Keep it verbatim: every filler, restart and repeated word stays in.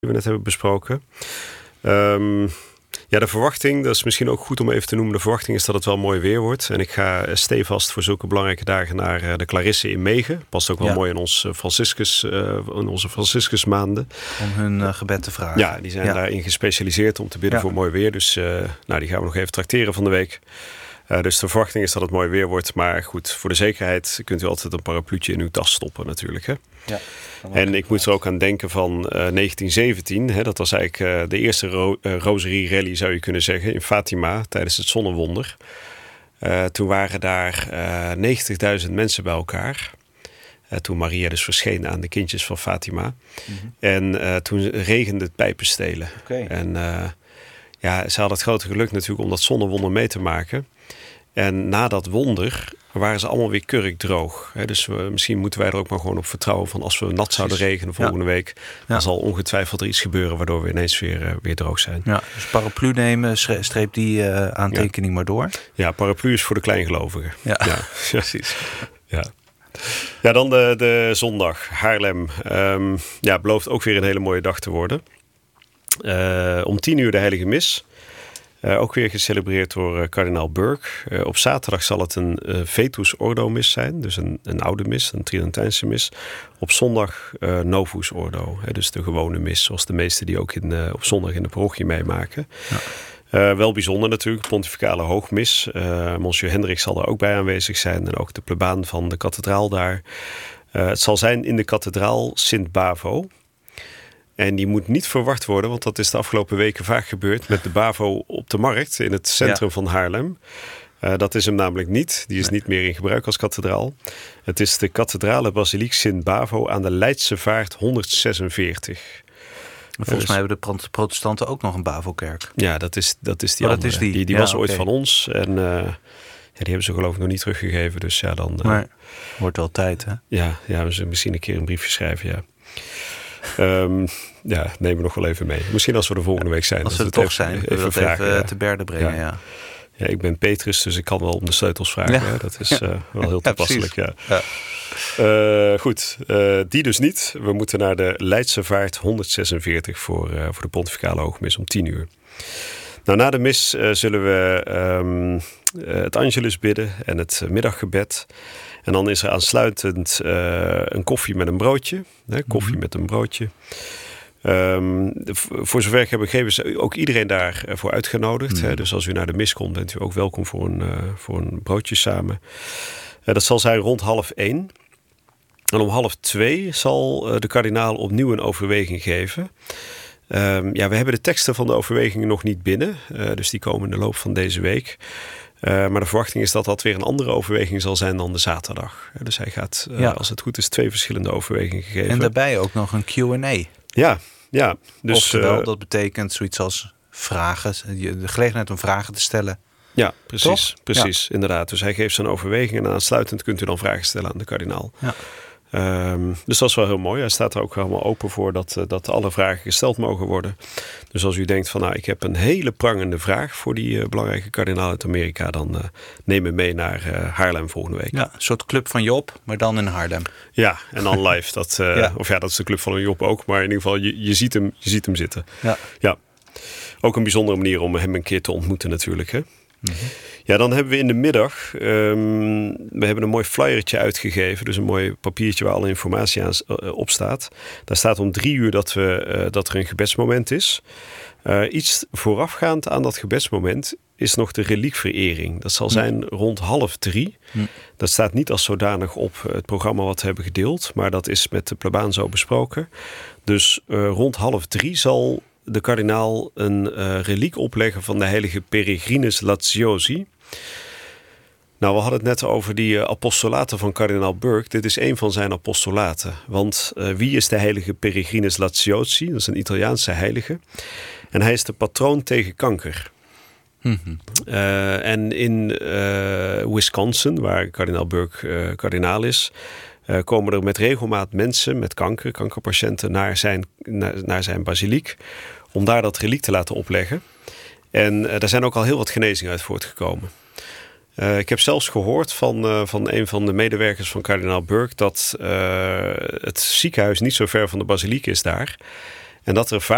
we net hebben besproken. Um, ja, de verwachting, dat is misschien ook goed om even te noemen. De verwachting is dat het wel mooi weer wordt. En ik ga stevast voor zulke belangrijke dagen naar de Clarisse in Megen. Past ook wel ja. mooi in, ons Franciscus, uh, in onze Franciscusmaanden. Om hun uh, gebed te vragen. Ja, die zijn ja. daarin gespecialiseerd om te bidden ja. voor mooi weer. Dus uh, nou, die gaan we nog even trakteren van de week. Uh, dus de verwachting is dat het mooi weer wordt. Maar goed, voor de zekerheid kunt u altijd een parapluutje in uw tas stoppen natuurlijk. Hè? Ja, en ik moet er ook aan denken van uh, negentien zeventien. Hè, dat was eigenlijk uh, de eerste ro- uh, rozerie rally, zou je kunnen zeggen, in Fatima tijdens het zonnewonder. Uh, toen waren daar uh, negentigduizend mensen bij elkaar. Uh, toen Maria dus verscheen aan de kindjes van Fatima. Mm-hmm. En uh, toen regende het pijpenstelen. Okay. En uh, ja, ze hadden het grote geluk natuurlijk om dat zonnewonder mee te maken. En na dat wonder waren ze allemaal weer kurkdroog. He, dus we, misschien moeten wij er ook maar gewoon op vertrouwen van als we nat Precies. zouden regenen volgende ja. week, dan ja. zal ongetwijfeld er iets gebeuren waardoor we ineens weer, uh, weer droog zijn. Ja, dus paraplu nemen, streep die uh, aantekening ja. maar door. Ja, paraplu is voor de kleingelovigen. Ja, ja. Precies. Ja. Ja, dan de, de zondag, Haarlem. Um, ja, belooft ook weer een hele mooie dag te worden. Uh, om tien uur de heilige mis. Uh, ook weer gecelebreerd door uh, kardinaal Burke. Uh, op zaterdag zal het een uh, Vetus Ordo mis zijn. Dus een, een oude mis, een Tridentijnse mis. Op zondag uh, Novus Ordo. Hè, dus de gewone mis. Zoals de meesten die ook in, uh, op zondag in de parochie meemaken. Ja. Uh, wel bijzonder natuurlijk. Pontificale hoogmis. Uh, Monsieur Hendrik zal er ook bij aanwezig zijn. En ook de plebaan van de kathedraal daar. Uh, het zal zijn in de kathedraal Sint Bavo. En die moet niet verward worden, want dat is de afgelopen weken vaak gebeurd met de Bavo op de markt in het centrum ja. van Haarlem. Uh, dat is hem namelijk niet. Die is nee. niet meer in gebruik als kathedraal. Het is de kathedrale basiliek Sint Bavo aan de Leidse Vaart honderdzesenveertig. Volgens dus, mij hebben de protestanten ook nog een Bavo-kerk. Ja, dat is, dat is die oh, andere. Dat is die die, die ja, was okay. ooit van ons. En uh, ja, die hebben ze geloof ik nog niet teruggegeven. Dus ja, dan... Uh, maar wordt wel tijd, hè? Ja, ja, we zullen misschien een keer een briefje schrijven, ja. Um, ja, nemen we nog wel even mee. Misschien als we de volgende week zijn. Als we er toch even, zijn, even, even, vragen, even ja. te berde brengen, ja. ja. Ja, ik ben Petrus, dus ik kan wel om de sleutels vragen. Ja. Dat is uh, wel heel toepasselijk. Ja, ja. Ja. Uh, goed, uh, die dus niet. We moeten naar de Leidse Vaart honderdzesenveertig voor, uh, voor de Pontificale Hoogmis om tien uur. Nou, na de mis uh, zullen we um, uh, het Angelus bidden en het uh, middaggebed. En dan is er aansluitend uh, een koffie met een broodje. Hè, koffie mm-hmm. met een broodje. Um, voor zover ik heb begrepen is ook iedereen daarvoor voor uitgenodigd. Mm-hmm. Hè, dus als u naar de mis komt, bent u ook welkom voor een, uh, voor een broodje samen. Uh, dat zal zijn rond half één. En om half twee zal uh, de kardinaal opnieuw een overweging geven. Um, ja, we hebben de teksten van de overwegingen nog niet binnen. Uh, dus die komen in de loop van deze week. Uh, maar de verwachting is dat dat weer een andere overweging zal zijn dan de zaterdag. Dus hij gaat, uh, ja. als het goed is, twee verschillende overwegingen geven. En daarbij ook nog een Q en A. Ja, ja. Dus, Oftewel, uh, dat betekent zoiets als vragen. De gelegenheid om vragen te stellen. Ja, precies. Toch? Precies, ja. inderdaad. Dus hij geeft zijn overweging en aansluitend kunt u dan vragen stellen aan de kardinaal. Ja. Um, dus dat is wel heel mooi. Hij staat er ook helemaal open voor dat, uh, dat alle vragen gesteld mogen worden. Dus als u denkt van nou, ik heb een hele prangende vraag voor die uh, belangrijke kardinaal uit Amerika, dan uh, neem me mee naar uh, Haarlem volgende week. Ja, een soort club van Job, maar dan in Haarlem. Ja, en dan live. Dat, uh, ja. Of ja, dat is de club van Job ook, maar in ieder geval, je, je, ziet, hem, je ziet hem zitten. Ja. ja. Ook een bijzondere manier om hem een keer te ontmoeten natuurlijk, hè. Mm-hmm. Ja, dan hebben we in de middag, um, we hebben een mooi flyertje uitgegeven. Dus een mooi papiertje waar alle informatie aan, uh, op staat. Daar staat om drie uur dat, we, uh, dat er een gebedsmoment is. Uh, iets voorafgaand aan dat gebedsmoment is nog de reliekverering. Dat zal zijn mm. rond half drie. Mm. Dat staat niet als zodanig op het programma wat we hebben gedeeld. Maar dat is met de plebaan zo besproken. Dus uh, rond half drie zal de kardinaal een uh, reliek opleggen van de heilige Peregrinus Laziosi. Nou, we hadden het net over die uh, apostolaten van kardinaal Burke. Dit is een van zijn apostolaten. Want uh, wie is de heilige Peregrinus Laziosi? Dat is een Italiaanse heilige. En hij is de patroon tegen kanker. Mm-hmm. Uh, en in uh, Wisconsin, waar kardinaal Burke uh, kardinaal is, Uh, komen er met regelmaat mensen met kanker, kankerpatiënten, naar zijn, naar, naar zijn basiliek, om daar dat reliek te laten opleggen. En uh, daar zijn ook al heel wat genezingen uit voortgekomen. Uh, ik heb zelfs gehoord van, uh, van een van de medewerkers van kardinaal Burke dat uh, het ziekenhuis niet zo ver van de basiliek is daar. En dat er vaak